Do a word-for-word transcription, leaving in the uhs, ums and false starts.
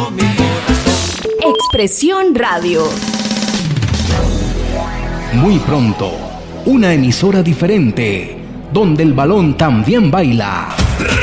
mi corazón. Expresión Radio. Muy pronto, una emisora diferente, donde el balón también baila.